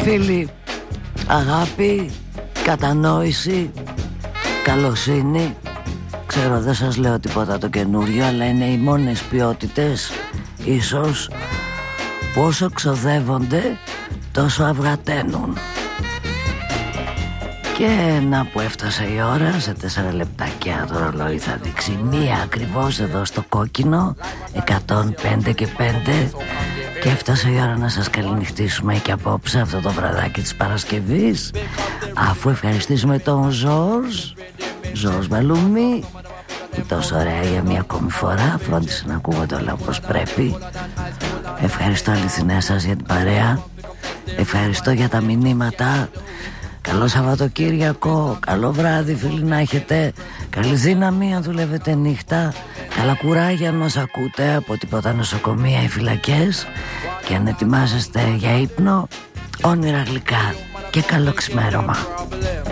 Φίλοι, αγάπη, κατανόηση, καλοσύνη. Ξέρω δεν σας λέω τίποτα το καινούριο, αλλά είναι οι μόνες ποιότητες ίσως που όσο ξοδεύονται τόσο αυγαταίνουν. Και να που έφτασε η ώρα, σε 4 λεπτάκια το ρολόι θα δείξει 1 ακριβώς εδώ στο κόκκινο, 105 και 5. Και έφτασε η ώρα να σας καληνυχτήσουμε και απόψε αυτό το βραδάκι της Παρασκευής, αφού ευχαριστήσουμε τον Ζορζ Μελούμι, που τόσο ωραία για μια ακόμη φορά φρόντισε να ακούγονται όλα όπως πρέπει. Ευχαριστώ αληθινά σας για την παρέα. Ευχαριστώ για τα μηνύματα. Καλό Σαββατοκύριακο, καλό βράδυ φίλοι να έχετε. Καλή δύναμη αν δουλεύετε νύχτα. Καλά κουράγια αν μας ακούτε από τίποτα νοσοκομεία ή φυλακές. Και αν ετοιμάζεστε για ύπνο, όνειρα γλυκά και καλό ξημέρωμα.